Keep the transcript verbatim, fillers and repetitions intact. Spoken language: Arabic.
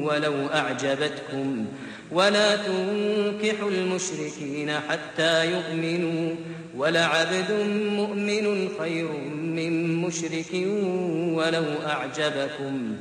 ولو أعجبتكم ولا تنكحوا المشركين حتى يؤمنوا ولعبد مؤمن خير من مشرك ولو أعجبكم